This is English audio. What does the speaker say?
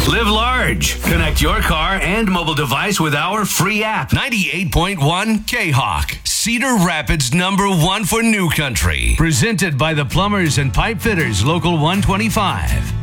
Live large. Connect your car and mobile device with our free app. 98.1 K-Hawk. Cedar Rapids #1 for New Country. Presented by the Plumbers and Pipe Fitters Local 125.